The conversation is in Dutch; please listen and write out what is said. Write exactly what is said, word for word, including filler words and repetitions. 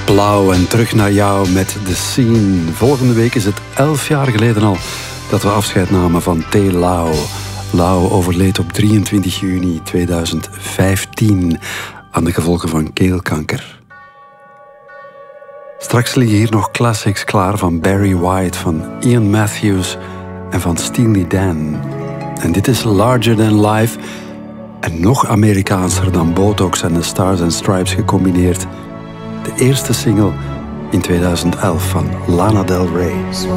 Blauw en terug naar jou met The Scene. Volgende week is het elf jaar geleden al dat we afscheid namen van T. Lau. Lau overleed op drieëntwintig juni tweeduizend vijftien aan de gevolgen van keelkanker. Straks liggen hier nog classics klaar van Barry White, van Ian Matthews en van Steely Dan. En dit is Larger Than Life en nog Amerikaanser dan Botox en de Stars and Stripes gecombineerd. De eerste single in tweeduizend elf van Lana Del Rey.